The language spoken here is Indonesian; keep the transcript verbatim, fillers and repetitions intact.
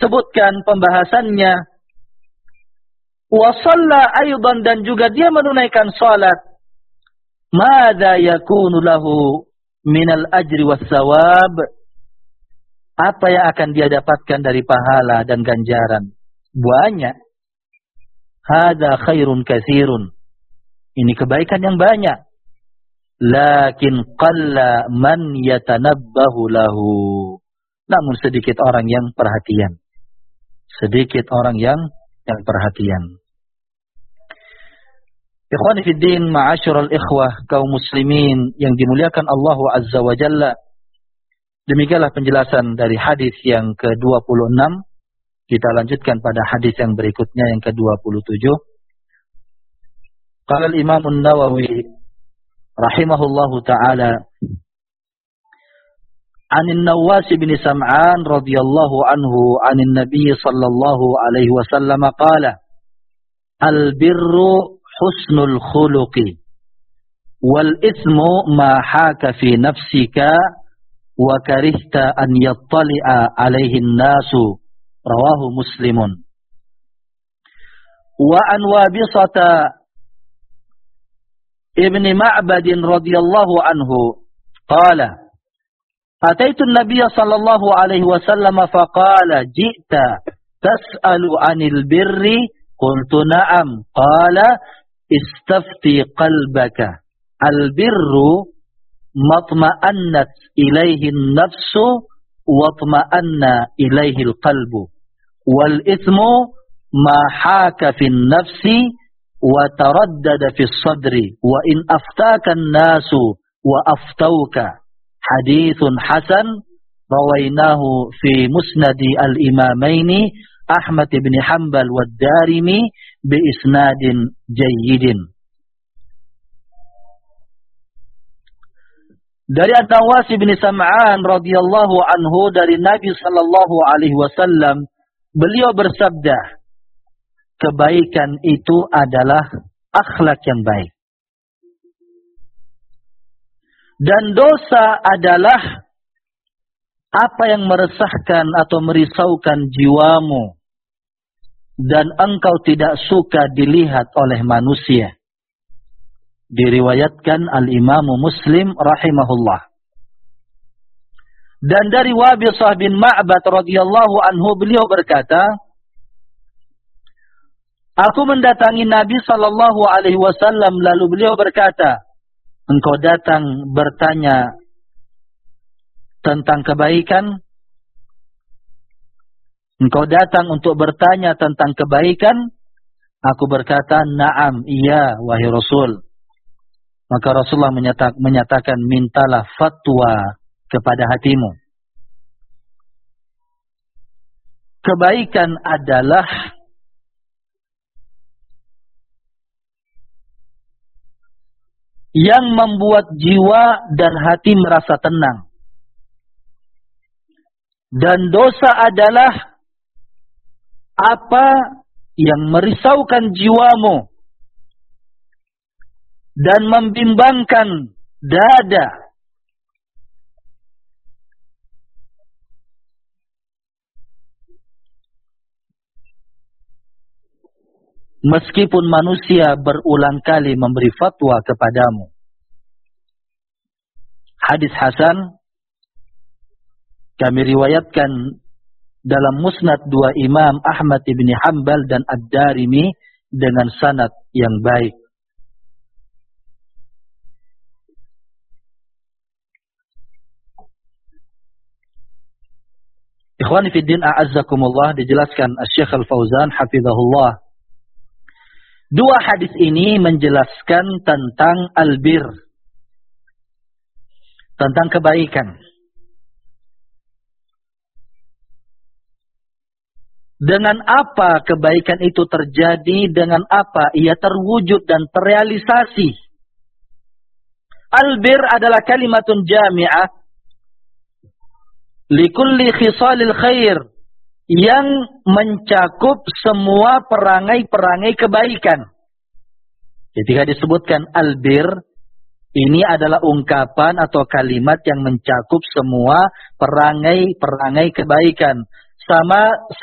disebutkan pembahasannya. Wa shalla aidan, dan juga dia menunaikan salat. Madza yakunu lahu minal ajri was sawab? Apa yang akan dia dapatkan dari pahala dan ganjaran? Banyak. Hadza khairun katsirun. Ini kebaikan yang banyak. Lakin qalla man yatanabbahu lahu. Namun sedikit orang yang perhatian. Sedikit orang yang yang perhatian. Ikhwani fid din, ma'asyiral ikhwah, kaum muslimin yang dimuliakan Allah Azza wa Jalla. Demikianlah penjelasan dari hadis yang ke dua puluh enam. Kita lanjutkan pada hadis yang berikutnya yang ke dua puluh tujuh. Qala al-Imam an-Nawawi rahimahullahu ta'ala, Anin Nawas bin Sam'an radhiyallahu anhu anin Nabi sallallahu alaihi wasallam qala, Al-birru husnul khuluqi wal ithmu ma haka fi nafsika wa karihta an yattali'a alaihi an-nasu. Rawahu Muslimun. Wa an Wabisata ibn Ma'bad radhiyallahu anhu qala, ataitu an-nabiy sallallahu alaihi wasallam faqala, ji'ta tas'alu 'anil birri? Qultu na'am. Qala, istafti qalbaka. Al-birru matma'annat ilaihi an-nafsu wa tma'anna ilaihi al-qalbu. Wal ithmu ma haka fi an-nafsi wa taraddada fi as-sadri wa in aftaka an-nasu wa aftauka. Hadithun hasan rawainahu fi musnadi al-imamaini Ahmad bin Hanbal wa Darimi bi isnadin jayyidin. Dari An-Nawas bin Sam'an radhiyallahu anhu dari Nabi sallallahu alaihi wasallam, beliau bersabda, kebaikan itu adalah akhlak yang baik. Dan dosa adalah apa yang meresahkan atau merisaukan jiwamu dan engkau tidak suka dilihat oleh manusia. Diriwayatkan Al-Imamu Muslim rahimahullah. Dan dari Wabisah bin Ma'bad radhiyallahu anhu, beliau berkata, aku mendatangi Nabi sallallahu alaihi wasallam, lalu beliau berkata, engkau datang bertanya tentang kebaikan? Engkau datang untuk bertanya tentang kebaikan? Aku berkata, na'am, iya, wahai Rasul. Maka Rasulullah menyatak, menyatakan, mintalah fatwa kepada hatimu. Kebaikan adalah yang membuat jiwa dan hati merasa tenang. Dan dosa adalah apa yang merisaukan jiwamu dan membimbangkan dada. Meskipun manusia berulang kali memberi fatwa kepadamu. Hadis hasan kami riwayatkan dalam musnad dua Imam Ahmad bin Hanbal dan Ad-Darimi dengan sanad yang baik. Ikhwani fiddin, a'azzakumullah, dijelaskan Asy-Syaikh Al-Fauzan hafizahullah. Dua hadis ini menjelaskan tentang albir, tentang kebaikan. Dengan apa kebaikan itu terjadi, dengan apa ia terwujud dan terrealisasi. Albir adalah kalimatun jami'ah likulli khisalil khair, yang mencakup semua perangai-perangai kebaikan. Ketika disebutkan albir, ini adalah ungkapan atau kalimat yang mencakup semua perangai-perangai kebaikan. Sama